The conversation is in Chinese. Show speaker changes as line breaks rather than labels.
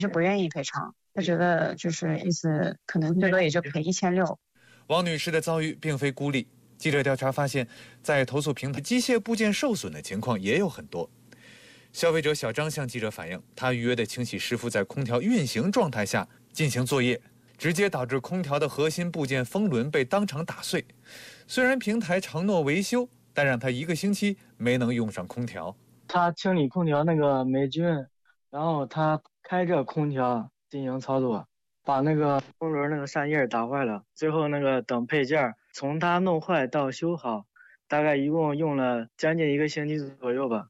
就不愿意赔偿，他觉得就是意思可能最多也就赔1600。
王女士的遭遇并非孤立，记者调查发现，在投诉平台，机械部件受损的情况也有很多。消费者小张向记者反映，他预约的清洗师傅在空调运行状态下进行作业，直接导致空调的核心部件风轮被当场打碎。虽然平台承诺维修，但让他1个星期没能用上空调。
他清理空调那个霉菌，然后他开着空调进行操作，把那个风轮那个扇叶打坏了，最后那个等配件从他弄坏到修好，大概一共用了将近1个星期左右吧。